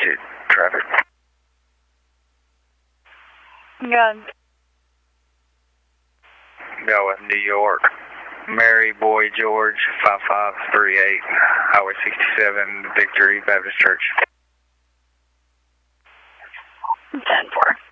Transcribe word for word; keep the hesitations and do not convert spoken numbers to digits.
eight traffic. Yeah. Go with New York. Mary Boy George, five five three eight, Highway sixty-seven, Victory Baptist Church. ten four.